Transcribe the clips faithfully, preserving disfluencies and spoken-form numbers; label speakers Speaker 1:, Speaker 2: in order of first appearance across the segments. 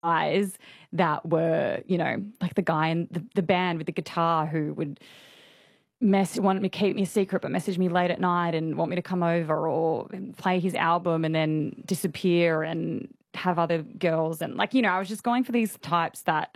Speaker 1: guys that were, you know, like the guy in the, the band with the guitar who would mess wanted me to keep me a secret but message me late at night and want me to come over or play his album and then disappear and have other girls. And like, you know, I was just going for these types that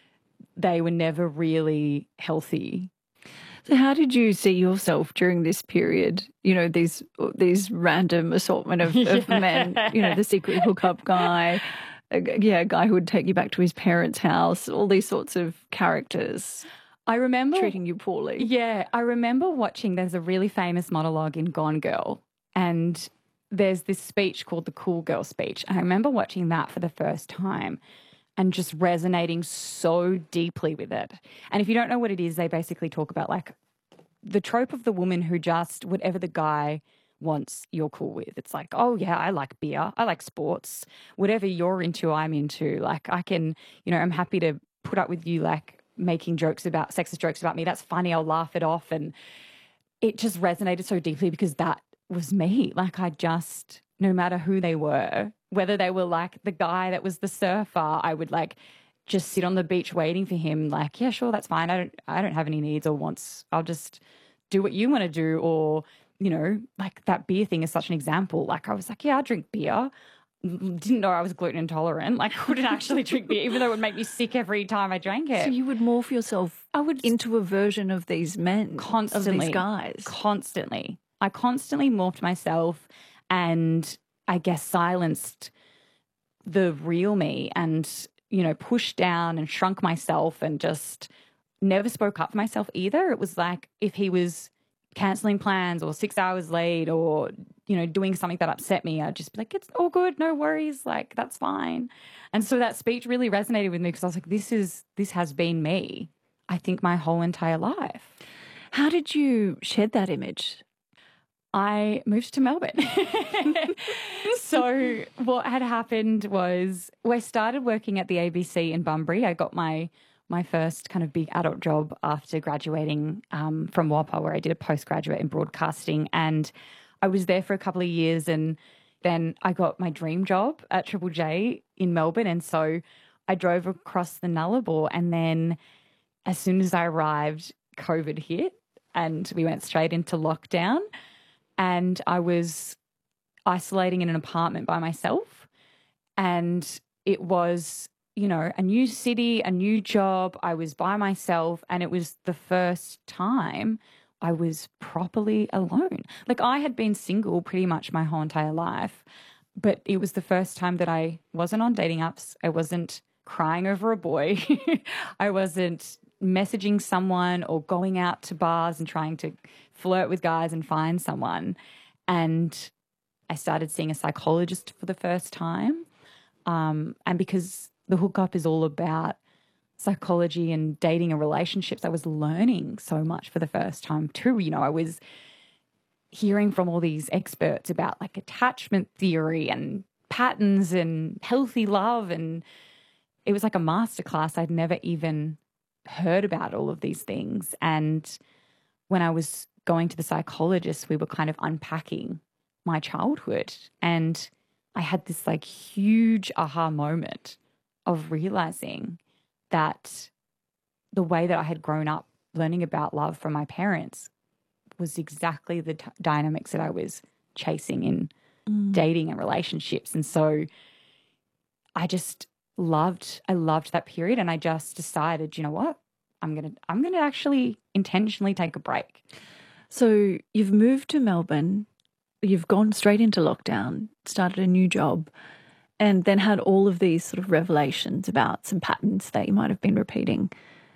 Speaker 1: they were never really healthy.
Speaker 2: So how did you see yourself during this period? You know, these these random assortment of, yeah. of men, you know, the secret hookup guy, a, yeah, a guy who would take you back to his parents' house, all these sorts of characters.
Speaker 1: I remember
Speaker 2: treating you poorly.
Speaker 1: Yeah, I remember watching, there's a really famous monologue in Gone Girl, and there's this speech called the Cool Girl speech. And I remember watching that for the first time and just resonating so deeply with it. And if you don't know what it is, they basically talk about like the trope of the woman who just, whatever the guy wants, you're cool with. It's like, oh yeah, I like beer, I like sports, whatever you're into, I'm into. Like I can, you know, I'm happy to put up with you like making jokes about, sexist jokes about me. That's funny, I'll laugh it off. And it just resonated so deeply because that was me. Like I just, no matter who they were, whether they were like the guy that was the surfer, I would like just sit on the beach waiting for him. Like, yeah, sure, that's fine. I don't, I don't have any needs or wants. I'll just do what you want to do. Or, you know, like that beer thing is such an example. Like I was like, yeah, I drink beer. Didn't know I was gluten intolerant. Like couldn't actually drink beer, even though it would make me sick every time I drank it.
Speaker 2: So you would morph yourself
Speaker 1: I would
Speaker 2: into a version of these men,
Speaker 1: constantly,
Speaker 2: of these guys.
Speaker 1: Constantly. I constantly morphed myself and I guess silenced the real me and, you know, pushed down and shrunk myself and just never spoke up for myself either. It was like if he was cancelling plans or six hours late or, you know, doing something that upset me, I'd just be like, it's all good, no worries, like, that's fine. And so that speech really resonated with me because I was like, this is, this has been me, I think, my whole entire life.
Speaker 2: How did you shed that image?
Speaker 1: I moved to Melbourne. So what had happened was I started working at the A B C in Bunbury. I got my my first kind of big adult job after graduating um, from W A P A, where I did a postgraduate in broadcasting. And I was there for a couple of years and then I got my dream job at Triple J in Melbourne. And so I drove across the Nullarbor, and then as soon as I arrived, COVID hit and we went straight into lockdown. And I was isolating in an apartment by myself. And it was, you know, a new city, a new job. I was by myself, and it was the first time I was properly alone. Like I had been single pretty much my whole entire life, but it was the first time that I wasn't on dating apps. I wasn't crying over a boy. I wasn't messaging someone or going out to bars and trying to flirt with guys and find someone. And I started seeing a psychologist for the first time. Um, and because the hookup is all about psychology and dating and relationships, I was learning so much for the first time too. You know, I was hearing from all these experts about like attachment theory and patterns and healthy love. And it was like a masterclass. I'd never even heard about all of these things. And when I was going to the psychologist, we were kind of unpacking my childhood. And I had this like huge aha moment of realizing that the way that I had grown up learning about love from my parents was exactly the t- dynamics that I was chasing in mm. dating and relationships. And so I just loved, I loved that period. And I just decided, you know what, I'm going to, I'm going to actually intentionally take a break.
Speaker 2: So you've moved to Melbourne, you've gone straight into lockdown, started a new job, and then had all of these sort of revelations about some patterns that you might have been repeating.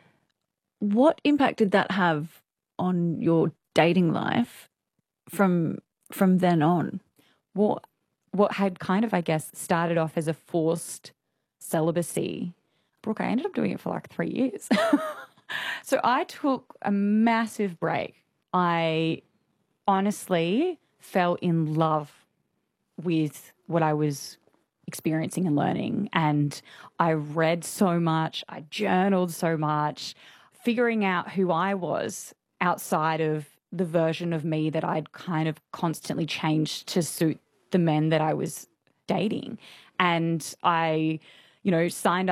Speaker 2: What impact did that have on your dating life from from then on?
Speaker 1: Well, what had kind of, I guess, started off as a forced celibacy, Brooke, I ended up doing it for like three years. So I took a massive break. I honestly fell in love with what I was experiencing and learning. And I read so much, I journaled so much, figuring out who I was outside of the version of me that I'd kind of constantly changed to suit the men that I was dating. And I, you know, signed